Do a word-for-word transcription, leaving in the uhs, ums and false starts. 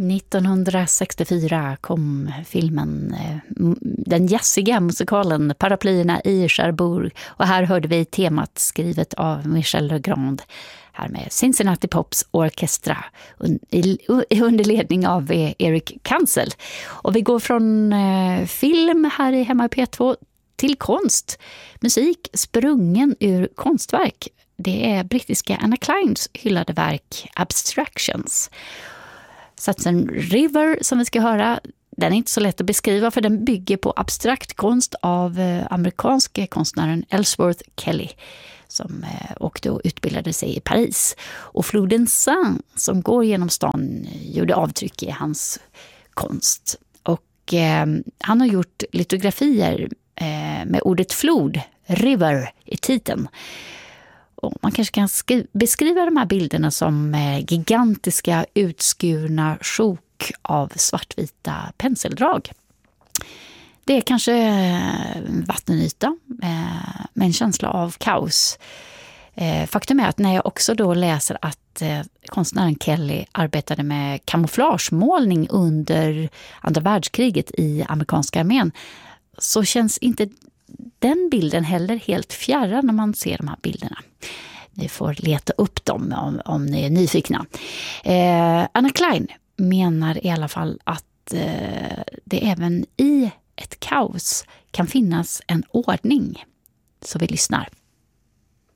nittonhundrasextiofyra kom filmen, den jazziga musikalen Paraplyerna i Cherbourg, och här hörde vi temat skrivet av Michel Legrand här med Cincinnati Pops Orchestra under ledning av Erik Kansel. Och vi går från film här i Hemma i P två till konst, musik sprungen ur konstverk. Det är brittiska Anna Kleins hyllade verk Abstractions. Satsen River som vi ska höra, den är inte så lätt att beskriva för den bygger på abstrakt konst av amerikanske konstnären Ellsworth Kelly som åkte och utbildade sig i Paris. Och floden Seine som går genom stan gjorde avtryck i hans konst. Och eh, han har gjort litografier eh, med ordet flod, river, i titeln. Och man kanske kan sk- beskriva de här bilderna som eh, gigantiska utskurna sjok av svartvita penseldrag. Det är kanske en vattenyta eh, med en känsla av kaos. Eh, faktum är att när jag också då läser att eh, konstnären Kelly arbetade med kamouflagemålning under andra världskriget i amerikanska armén, så känns inte den bilden heller helt fjärran när man ser de här bilderna. Ni får leta upp dem om, om ni är nyfikna. Eh, Anna Klein menar i alla fall att eh, det även i ett kaos kan finnas en ordning. Så vi lyssnar.